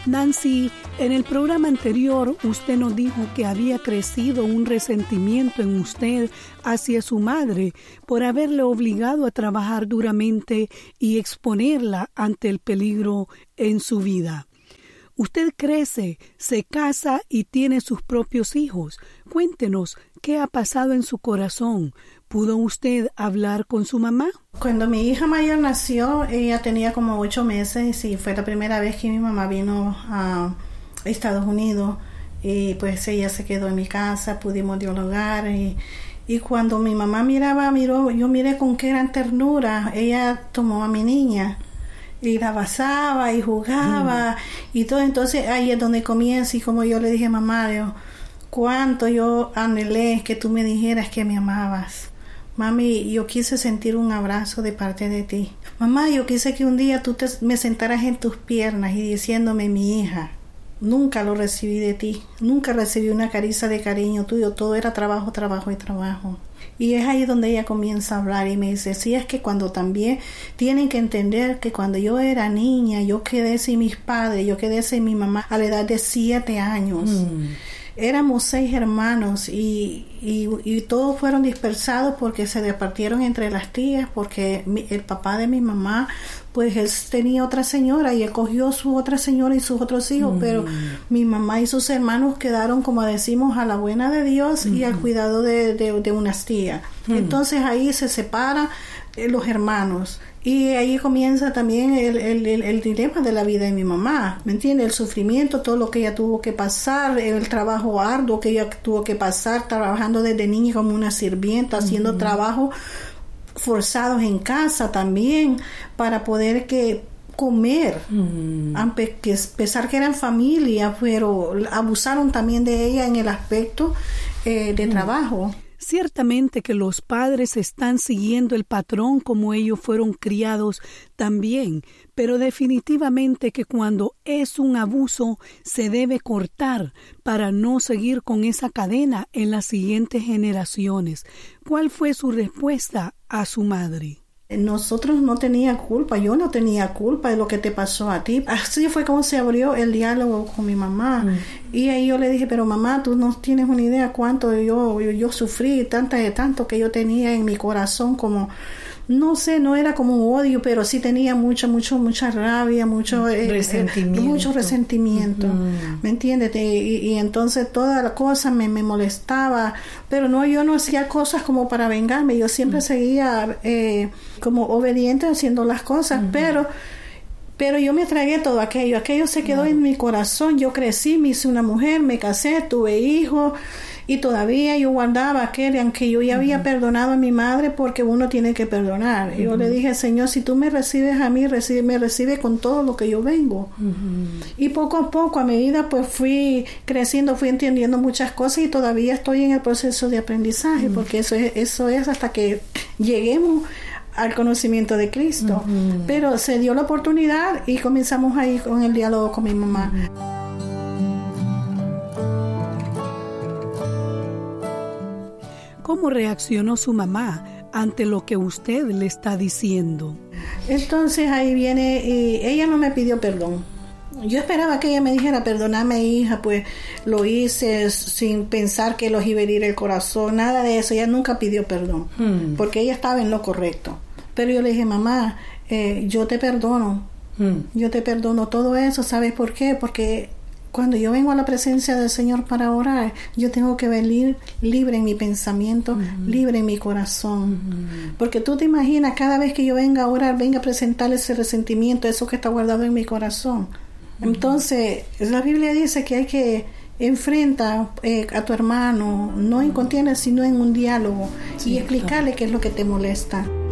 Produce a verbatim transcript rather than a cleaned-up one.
Nancy, en el programa anterior usted nos dijo que había crecido un resentimiento en usted hacia su madre por haberle obligado a trabajar duramente y exponerla ante el peligro en su vida. Usted crece, se casa y tiene sus propios hijos. Cuéntenos, ¿qué ha pasado en su corazón? ¿Pudo usted hablar con su mamá? Cuando mi hija mayor nació, ella tenía como ocho meses y fue la primera vez que mi mamá vino a Estados Unidos. Y pues ella se quedó en mi casa, pudimos dialogar y, y cuando mi mamá miraba, miró, yo miré con qué gran ternura. Ella tomó a mi niña y la abrazaba y jugaba mm. y todo. Entonces ahí es donde comienza, y como yo le dije, mamá, yo, cuánto yo anhelé que tú me dijeras que me amabas. Mami, yo quise sentir un abrazo de parte de ti. Mamá, yo quise que un día tú te, me sentaras en tus piernas y diciéndome mi hija. Nunca lo recibí de ti. Nunca recibí una caricia de cariño tuyo. Todo era trabajo, trabajo y trabajo. Y es ahí donde ella comienza a hablar y me dice, sí, es que cuando también tienen que entender que cuando yo era niña, yo quedé sin mis padres, yo quedé sin mi mamá a la edad de siete años. Mm. Éramos seis hermanos y, y, y todos fueron dispersados porque se repartieron entre las tías, porque mi, el papá de mi mamá, pues él tenía otra señora y él cogió su otra señora y sus otros hijos, mm. pero mi mamá y sus hermanos quedaron, como decimos, a la buena de Dios mm. y al cuidado de, de, de unas tías. Mm. Entonces ahí se separan eh, los hermanos. Y ahí comienza también el, el, el, el dilema de la vida de mi mamá, ¿me entiendes? El sufrimiento, todo lo que ella tuvo que pasar, el trabajo arduo que ella tuvo que pasar, trabajando desde niña como una sirvienta, uh-huh. haciendo trabajos forzados en casa también, para poder que comer, uh-huh. a pesar que eran familia, pero abusaron también de ella en el aspecto eh, de uh-huh. trabajo. Ciertamente que los padres están siguiendo el patrón como ellos fueron criados también, pero definitivamente que cuando es un abuso se debe cortar para no seguir con esa cadena en las siguientes generaciones. ¿Cuál fue su respuesta a su madre? Nosotros no tenía culpa, yo no tenía culpa de lo que te pasó a ti. Así fue como se abrió el diálogo con mi mamá. Mm. Y ahí yo le dije, pero mamá, tú no tienes una idea cuánto yo, yo, yo sufrí, tanta de tanto que yo tenía en mi corazón, como, no sé, no era como un odio, pero sí tenía mucho, mucho, mucha rabia, mucho resentimiento. Eh, mucho resentimiento, mm. ¿me entiendes? Y, y entonces toda la cosa me, me molestaba, pero no, yo no hacía cosas como para vengarme, yo siempre mm. seguía eh, como obediente haciendo las cosas, mm. pero... Pero yo me tragué todo aquello, aquello se quedó no. en mi corazón, yo crecí, me hice una mujer, me casé, tuve hijos y todavía yo guardaba aquel, aunque yo ya uh-huh. había perdonado a mi madre, porque uno tiene que perdonar. Uh-huh. Yo le dije, Señor, si tú me recibes a mí, recibe, me recibe con todo lo que yo vengo. Uh-huh. Y poco a poco, a medida pues fui creciendo, fui entendiendo muchas cosas y todavía estoy en el proceso de aprendizaje, uh-huh. porque eso es, eso es hasta que lleguemos al conocimiento de Cristo. Uh-huh. Pero se dio la oportunidad y comenzamos ahí con el diálogo con mi mamá. ¿Cómo reaccionó su mamá ante lo que usted le está diciendo? Entonces ahí viene, y ella no me pidió perdón. Yo esperaba que ella me dijera, perdóname hija, pues lo hice sin pensar que los iba a herir el corazón, nada de eso. Ella nunca pidió perdón, hmm. porque ella estaba en lo correcto. Pero yo le dije, mamá, eh, yo te perdono, hmm. yo te perdono todo eso. ¿Sabes por qué? Porque cuando yo vengo a la presencia del Señor para orar, yo tengo que venir libre en mi pensamiento, hmm. libre en mi corazón. Hmm. Porque tú te imaginas, cada vez que yo venga a orar, venga a presentar ese resentimiento, eso que está guardado en mi corazón. Entonces, la Biblia dice que hay que enfrentar eh, a tu hermano, no en contienda, sino en un diálogo, sí, y explicarle claro. qué es lo que te molesta.